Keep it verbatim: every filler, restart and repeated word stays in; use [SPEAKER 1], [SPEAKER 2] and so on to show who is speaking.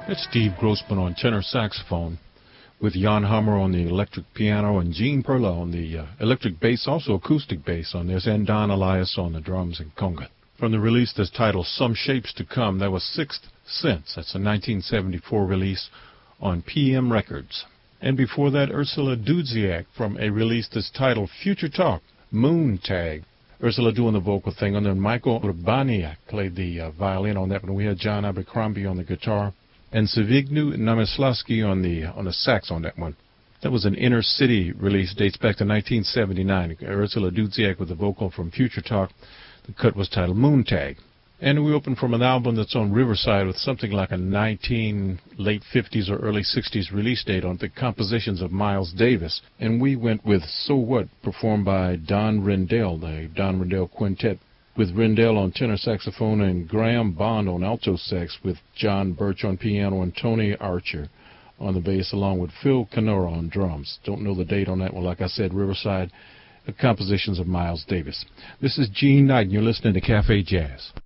[SPEAKER 1] It's Steve Grossman on tenor saxophone, with Jan Hammer on the electric piano and Gene Perla on the uh, electric bass, also acoustic bass on this, and Don Elias on the drums and conga. From the release that's titled Some Shapes to Come, that was Sixth Sense. That's a nineteen seventy-four release on P M Records. And before that, Ursula Dudziak from a release that's titled Future Talk, Moon Tag. Ursula doing the vocal thing, and then Michael Urbaniak played the uh, violin on that one. We had John Abercrombie on the guitar, and Zbigniew Namysławski on the on the sax on that one. That was an Inner City release, dates back to nineteen seventy-nine. Ursula Dudziak with the vocal from Future Talk. The cut was titled Moon Tag. And we opened from an album that's on Riverside with something like a nineteen late fifties or early sixties release date on the compositions of Miles Davis. And we went with So What, performed by Don Rendell, the Don Rendell Quintet, with Rendell on tenor saxophone and Graham Bond on alto sax, with John Birch on piano and Tony Archer on the bass, along with Phil Canora on drums. Don't know the date on that one. Like I said, Riverside, the compositions of Miles Davis. This is Gene Knight, and you're listening to Cafe Jazz.